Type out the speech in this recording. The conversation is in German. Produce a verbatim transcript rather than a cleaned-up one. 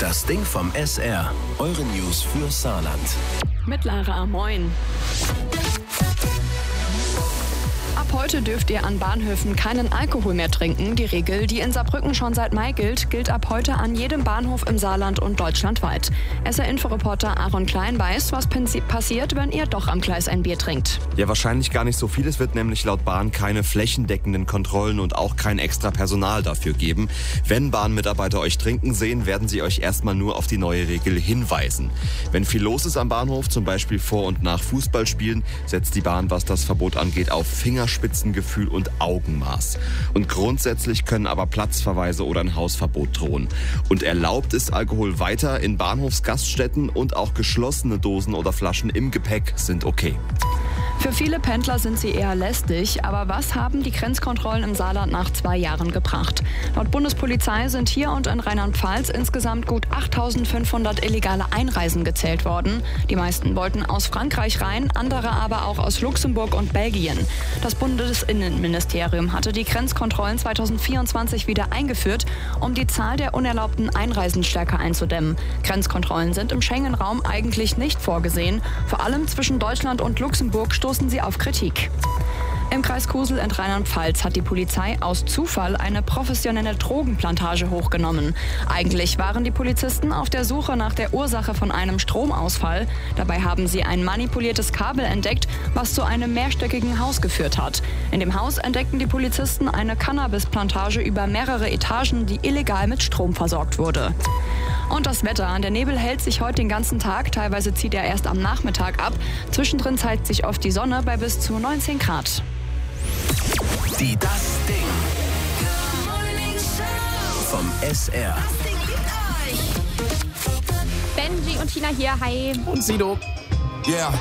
Das Ding vom S R. Eure News für Saarland. Mit Lara, moin. Ab heute dürft ihr an Bahnhöfen keinen Alkohol mehr trinken. Die Regel, die in Saarbrücken schon seit Mai gilt, gilt ab heute an jedem Bahnhof im Saarland und deutschlandweit. S R-Inforeporter Aaron Klein weiß, was passiert, wenn ihr doch am Gleis ein Bier trinkt. Ja, wahrscheinlich gar nicht so viel. Es wird nämlich laut Bahn keine flächendeckenden Kontrollen und auch kein extra Personal dafür geben. Wenn Bahnmitarbeiter euch trinken sehen, werden sie euch erstmal nur auf die neue Regel hinweisen. Wenn viel los ist am Bahnhof, zum Beispiel vor und nach Fußballspielen, setzt die Bahn, was das Verbot angeht, auf Fingerspitzengefühl und Augenmaß. Und grundsätzlich können aber Platzverweise oder ein Hausverbot drohen. Und erlaubt ist Alkohol weiter in Bahnhofsgaststätten und auch geschlossene Dosen oder Flaschen im Gepäck sind okay. Für viele Pendler sind sie eher lästig, aber was haben die Grenzkontrollen im Saarland nach zwei Jahren gebracht? Laut Bundespolizei sind hier und in Rheinland-Pfalz insgesamt gut achttausendfünfhundert illegale Einreisen gezählt worden. Die meisten wollten aus Frankreich rein, andere aber auch aus Luxemburg und Belgien. Das Bundesinnenministerium hatte die Grenzkontrollen zweitausendvierundzwanzig wieder eingeführt, um die Zahl der unerlaubten Einreisen stärker einzudämmen. Grenzkontrollen sind im Schengen-Raum eigentlich nicht vorgesehen. Vor allem zwischen Deutschland und Luxemburg stoßen sie auf Kritik. Im Kreis Kusel in Rheinland-Pfalz hat die Polizei aus Zufall eine professionelle Drogenplantage hochgenommen. Eigentlich waren die Polizisten auf der Suche nach der Ursache von einem Stromausfall. Dabei haben sie ein manipuliertes Kabel entdeckt, was zu einem mehrstöckigen Haus geführt hat. In dem Haus entdeckten die Polizisten eine Cannabisplantage über mehrere Etagen, die illegal mit Strom versorgt wurde. Und das Wetter. Der Nebel hält sich heute den ganzen Tag. Teilweise zieht er erst am Nachmittag ab. Zwischendrin zeigt sich oft die Sonne bei bis zu neunzehn Grad. Die Das Ding vom S R. Benji und Tina hier, hi. Und Sido. Yeah.